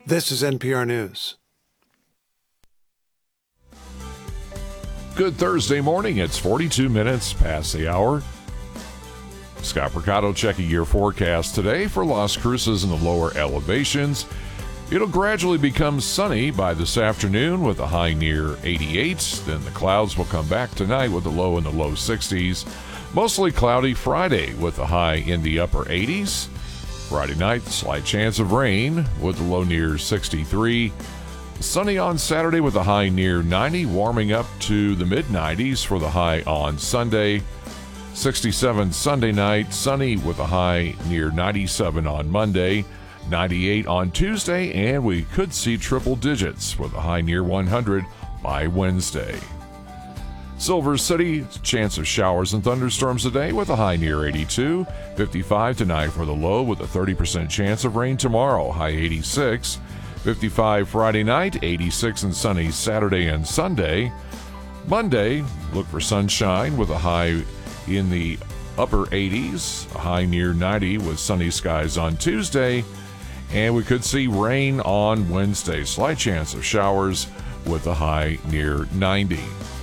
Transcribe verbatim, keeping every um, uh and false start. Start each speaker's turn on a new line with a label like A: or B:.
A: This is N P R News.
B: Good Thursday morning. It's forty-two minutes past the hour. Scott Mercado checking your forecast today for Las Cruces in the lower elevations. It'll gradually become sunny by this afternoon with a high near eighty-eight. Then the clouds will come back tonight with a low in the low sixties. Mostly cloudy Friday with a high in the upper eighties. Friday night, slight chance of rain with a low near sixty-three. Sunny on Saturday with a high near ninety, warming up to the mid nineties for the high on Sunday. sixty-seven Sunday night, sunny with a high near ninety-seven on Monday. ninety-eight on Tuesday, and we could see triple digits with a high near one hundred by Wednesday. Silver City, chance of showers and thunderstorms today with a high near eighty-two. fifty-five tonight for the low with a thirty percent chance of rain tomorrow, high eighty-six. fifty-five Friday night, eighty-six and sunny Saturday and Sunday. Monday, look for sunshine with a high in the upper eighties, a high near ninety with sunny skies on Tuesday. And we could see rain on Wednesday. Slight chance of showers with a high near ninety.